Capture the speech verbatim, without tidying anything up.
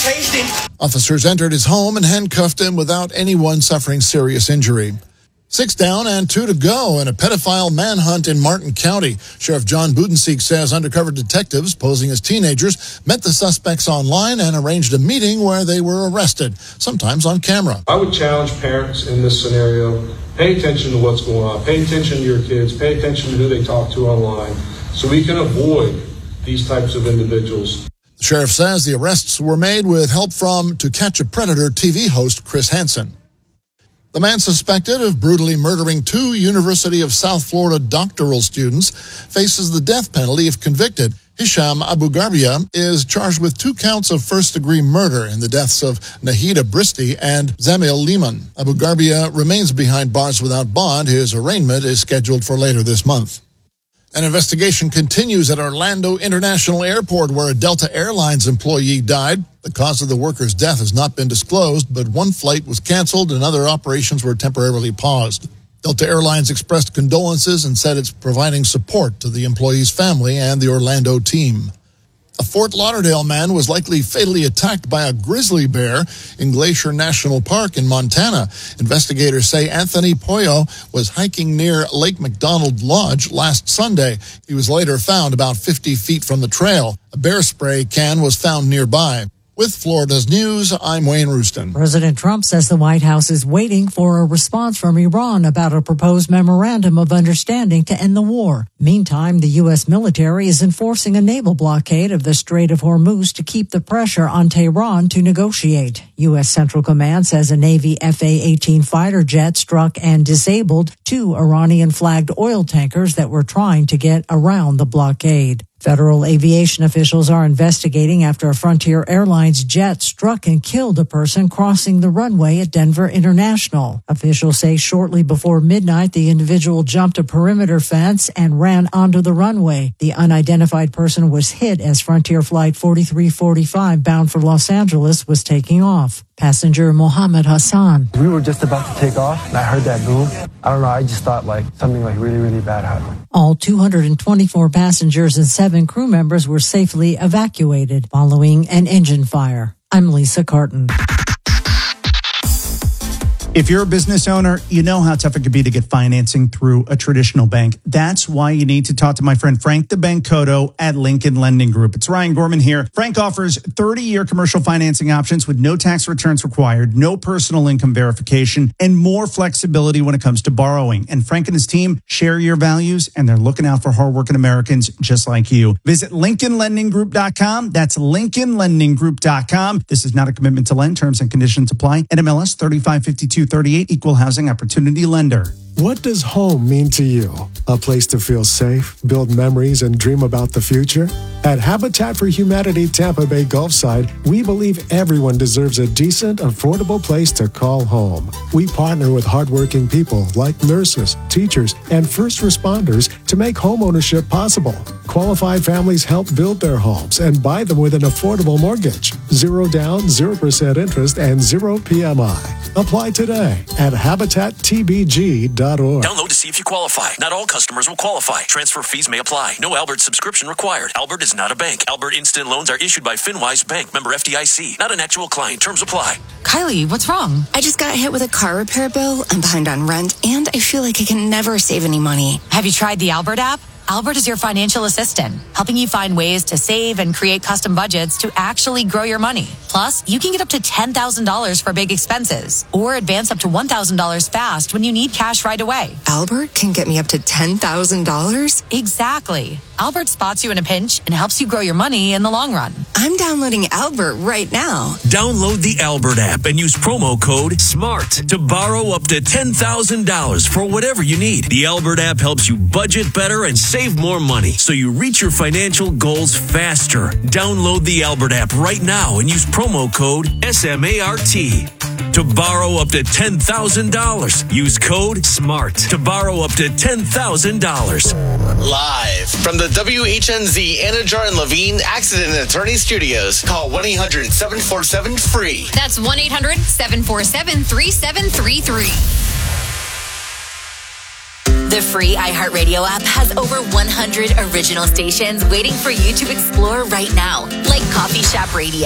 tased him. Officers entered his home and handcuffed him without anyone suffering serious injury. Six down and two to go in a pedophile manhunt in Martin County. Sheriff John Budenseek says undercover detectives posing as teenagers met the suspects online and arranged a meeting where they were arrested, sometimes on camera. I would challenge parents in this scenario, pay attention to what's going on. Pay attention to your kids. Pay attention to who they talk to online so we can avoid these types of individuals. The sheriff says the arrests were made with help from To Catch a Predator T V host Chris Hansen. The man suspected of brutally murdering two University of South Florida doctoral students faces the death penalty if convicted. Hisham Abu Garbia is charged with two counts of first-degree murder in the deaths of Nahida Bristi and Zamil Liman. Abu Garbia remains behind bars without bond. His arraignment is scheduled for later this month. An investigation continues at Orlando International Airport where a Delta Airlines employee died. The cause of the worker's death has not been disclosed, but one flight was canceled and other operations were temporarily paused. Delta Airlines expressed condolences and said it's providing support to the employee's family and the Orlando team. A Fort Lauderdale man was likely fatally attacked by a grizzly bear in Glacier National Park in Montana. Investigators say Anthony Poyo was hiking near Lake McDonald Lodge last Sunday. He was later found about fifty feet from the trail. A bear spray can was found nearby. With Florida's News, I'm Wayne Rooston. President Trump says the White House is waiting for a response from Iran about a proposed memorandum of understanding to end the war. Meantime, the U S military is enforcing a naval blockade of the Strait of Hormuz to keep the pressure on Tehran to negotiate. U S Central Command says a Navy F A eighteen fighter jet struck and disabled two Iranian-flagged oil tankers that were trying to get around the blockade. Federal aviation officials are investigating after a Frontier Airlines jet struck and killed a person crossing the runway at Denver International. Officials say shortly before midnight, the individual jumped a perimeter fence and ran onto the runway. The unidentified person was hit as Frontier Flight forty-three forty-five bound for Los Angeles was taking off. Passenger Mohammed Hassan. We were just about to take off and I heard that boom. I don't know, I just thought like something like really, really bad happened. All two hundred twenty-four passengers and seven crew members were safely evacuated following an engine fire. I'm Lisa Carton. If you're a business owner, you know how tough it could be to get financing through a traditional bank. That's why you need to talk to my friend Frank the Bank Cotto at Lincoln Lending Group. It's Ryan Gorman here. Frank offers thirty-year commercial financing options with no tax returns required, no personal income verification, and more flexibility when it comes to borrowing. And Frank and his team share your values, and they're looking out for hardworking Americans just like you. Visit Lincoln Lending Group dot com. That's Lincoln Lending Group dot com. This is not a commitment to lend. Terms and conditions apply. N M L S thirty-five fifty-two thirty-eight, Equal Housing Opportunity Lender. What does home mean to you? A place to feel safe, build memories, and dream about the future? At Habitat for Humanity Tampa Bay Gulfside, we believe everyone deserves a decent, affordable place to call home. We partner with hardworking people like nurses, teachers, and first responders to make homeownership possible. Qualified families help build their homes and buy them with an affordable mortgage. Zero down, zero percent interest, and zero P M I. Apply today at habitat t b g dot org. Download to see if you qualify. Not all customers will qualify. Transfer fees may apply. No Albert subscription required. Albert is not a bank. Albert Instant Loans are issued by FinWise Bank, member F D I C. Not an actual client. Terms apply. Kylie, what's wrong? I just got hit with a car repair bill. I'm behind on rent, and I feel like I can never save any money. Have you tried the Albert app? Albert is your financial assistant, helping you find ways to save and create custom budgets to actually grow your money. Plus, you can get up to ten thousand dollars for big expenses or advance up to one thousand dollars fast when you need cash right away. Albert can get me up to ten thousand dollars? Exactly. Albert spots you in a pinch and helps you grow your money in the long run. I'm downloading Albert right now. Download the Albert app and use promo code SMART to borrow up to ten thousand dollars for whatever you need. The Albert app helps you budget better and save more money so you reach your financial goals faster. Download the Albert app right now and use promo code SMART to borrow up to ten thousand dollars. Use code SMART to borrow up to ten thousand dollars. Live from the W H N Z Anajar and Levine Accident Attorney Studios. Call one eight hundred seven four seven F R E E. That's one eight hundred seven four seven three seven three three. The free iHeartRadio app has over one hundred original stations waiting for you to explore right now, like Coffee Shop Radio.